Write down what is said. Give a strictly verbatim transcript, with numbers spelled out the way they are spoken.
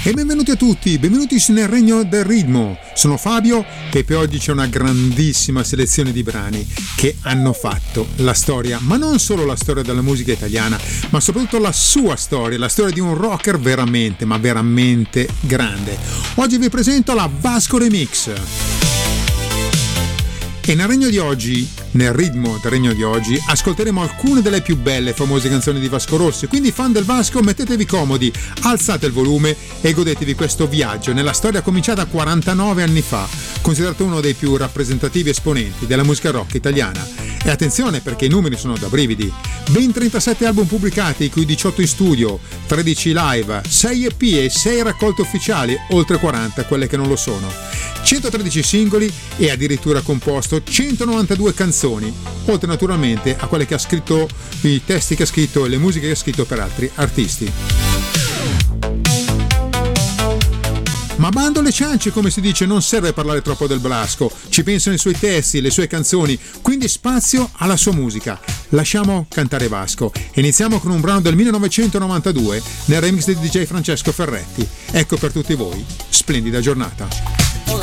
E benvenuti a tutti, benvenuti nel regno del ritmo. Sono Fabio e per oggi c'è una grandissima selezione di brani che hanno fatto la storia, ma non solo la storia della musica italiana, ma soprattutto la sua storia, la storia di un rocker veramente, ma veramente grande. Oggi vi presento la Vasco Remix. E nel regno di oggi, nel ritmo del regno di oggi, ascolteremo alcune delle più belle e famose canzoni di Vasco Rossi. Quindi, fan del Vasco, mettetevi comodi, alzate il volume e godetevi questo viaggio nella storia cominciata quarantanove anni fa, considerato uno dei più rappresentativi esponenti della musica rock italiana. E attenzione, perché i numeri sono da brividi: ben trentasette album pubblicati, di cui diciotto in studio, tredici live, sei E P e sei raccolte ufficiali, oltre quaranta quelle che non lo sono, centotredici singoli e addirittura composto centonovantadue canzoni, oltre naturalmente a quelle che ha scritto, i testi che ha scritto e le musiche che ha scritto per altri artisti. Ma bando alle ciance, come si dice, non serve parlare troppo del Vasco, ci pensano i suoi testi, le sue canzoni, quindi spazio alla sua musica. Lasciamo cantare Vasco. Iniziamo con un brano del millenovecentonovantadue nel remix di D J Francesco Ferretti. Ecco per tutti voi, splendida giornata.